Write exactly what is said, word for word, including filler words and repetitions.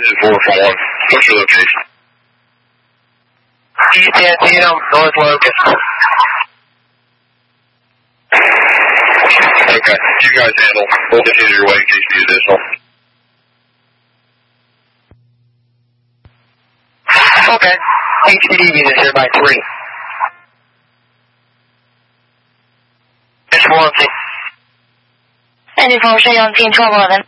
engine four four. What's your location? East Antietam, North Locust. Okay, you guys handle. We'll continue your way in case you need additional. Okay. H P D unit here by three. It's warranty. ninety-four, Cheyenne, twelve eleven.